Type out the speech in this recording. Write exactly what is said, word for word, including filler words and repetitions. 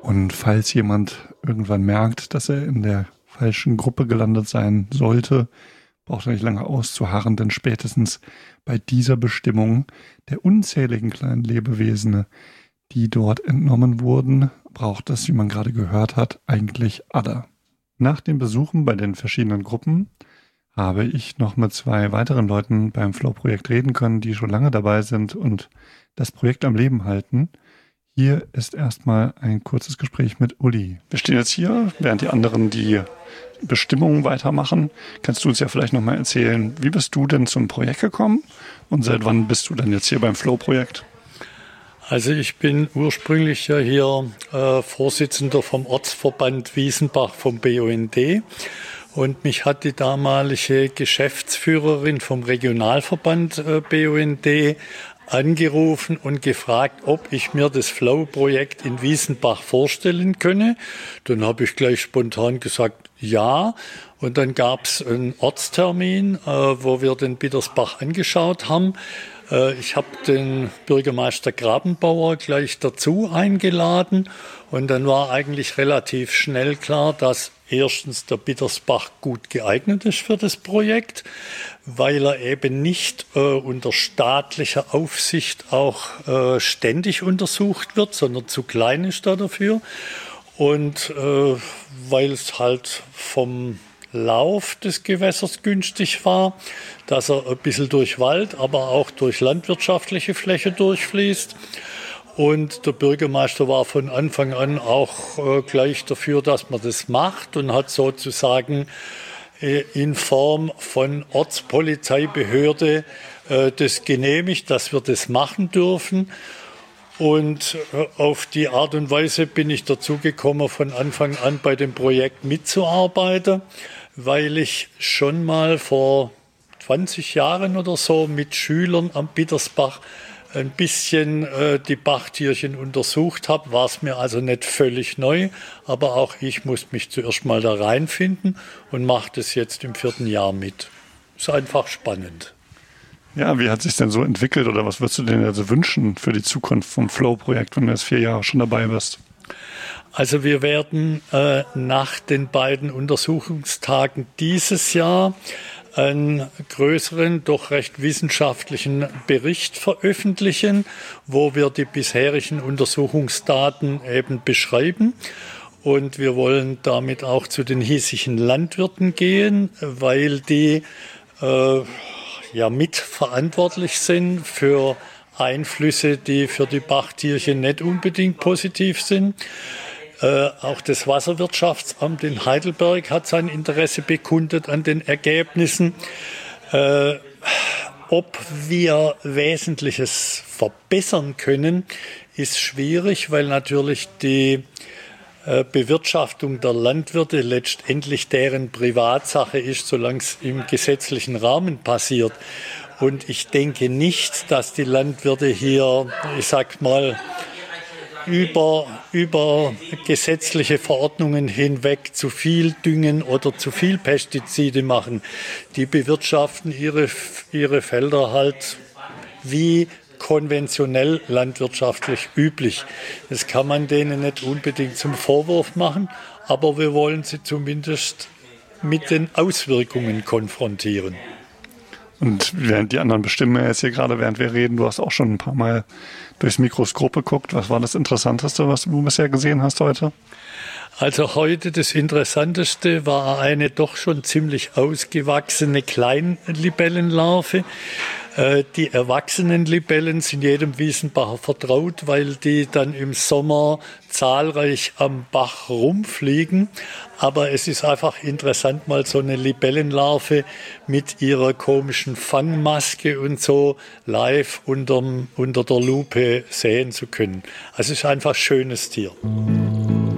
Und falls jemand irgendwann merkt, dass er in der falschen Gruppe gelandet sein sollte, braucht er nicht lange auszuharren, denn spätestens bei dieser Bestimmung der unzähligen kleinen Lebewesen, die dort entnommen wurden, braucht es, wie man gerade gehört hat, eigentlich alle. Nach den Besuchen bei den verschiedenen Gruppen habe ich noch mit zwei weiteren Leuten beim Flow-Projekt reden können, die schon lange dabei sind und das Projekt am Leben halten. Hier ist erstmal ein kurzes Gespräch mit Uli. Wir stehen jetzt hier, während die anderen die Bestimmungen weitermachen. Kannst du uns ja vielleicht nochmal erzählen, wie bist du denn zum Projekt gekommen und seit wann bist du denn jetzt hier beim Flow-Projekt? Also ich bin ursprünglich ja hier äh, Vorsitzender vom Ortsverband Wiesenbach vom B U N D und mich hat die damalige Geschäftsführerin vom Regionalverband äh, B U N D angerufen und gefragt, ob ich mir das Flow-Projekt in Wiesenbach vorstellen könne. Dann habe ich gleich spontan gesagt, ja. Und dann gab es einen Ortstermin, äh, wo wir den Bittersbach angeschaut haben. Äh, ich habe den Bürgermeister Grabenbauer gleich dazu eingeladen. Und dann war eigentlich relativ schnell klar, dass erstens der Bittersbach gut geeignet ist für das Projekt, weil er eben nicht äh, unter staatlicher Aufsicht auch äh, ständig untersucht wird, sondern zu klein ist er dafür. Und äh, weil es halt vom Lauf des Gewässers günstig war, dass er ein bisschen durch Wald, aber auch durch landwirtschaftliche Fläche durchfließt. Und der Bürgermeister war von Anfang an auch äh, gleich dafür, dass man das macht und hat sozusagen äh, in Form von Ortspolizeibehörde äh, das genehmigt, dass wir das machen dürfen. Und äh, auf die Art und Weise bin ich dazu gekommen, von Anfang an bei dem Projekt mitzuarbeiten, weil ich schon mal vor zwanzig Jahren oder so mit Schülern am Bittersbach ein bisschen äh, die Bachtierchen untersucht habe, war es mir also nicht völlig neu, aber auch ich muss mich zuerst mal da reinfinden und mache das jetzt im vierten Jahr mit. Ist einfach spannend. Ja, wie hat sich denn so entwickelt oder was würdest du denn also wünschen für die Zukunft vom Flow-Projekt, wenn du jetzt vier Jahre schon dabei bist? Also wir werden äh, nach den beiden Untersuchungstagen dieses Jahr einen größeren, doch recht wissenschaftlichen Bericht veröffentlichen, wo wir die bisherigen Untersuchungsdaten eben beschreiben. Und wir wollen damit auch zu den hiesigen Landwirten gehen, weil die äh, ja mitverantwortlich sind für Einflüsse, die für die Bachtierchen nicht unbedingt positiv sind. Äh, auch das Wasserwirtschaftsamt in Heidelberg hat sein Interesse bekundet an den Ergebnissen. Äh, ob wir Wesentliches verbessern können, ist schwierig, weil natürlich die äh, Bewirtschaftung der Landwirte letztendlich deren Privatsache ist, solange es im gesetzlichen Rahmen passiert. Und ich denke nicht, dass die Landwirte hier, ich sag mal, über, über gesetzliche Verordnungen hinweg zu viel düngen oder zu viel Pestizide machen. Die bewirtschaften ihre, ihre Felder halt wie konventionell landwirtschaftlich üblich. Das kann man denen nicht unbedingt zum Vorwurf machen, aber wir wollen sie zumindest mit den Auswirkungen konfrontieren. Und während die anderen bestimmen jetzt hier gerade, während wir reden, du hast auch schon ein paar Mal durchs Mikroskop geguckt. Was war das Interessanteste, was du bisher gesehen hast heute? Also heute das Interessanteste war eine doch schon ziemlich ausgewachsene Kleinlibellenlarve. Die erwachsenen Libellen sind jedem Wiesenbacher vertraut, weil die dann im Sommer zahlreich am Bach rumfliegen. Aber es ist einfach interessant, mal so eine Libellenlarve mit ihrer komischen Fangmaske und so live unterm, unter der Lupe sehen zu können. Also es ist einfach ein schönes Tier.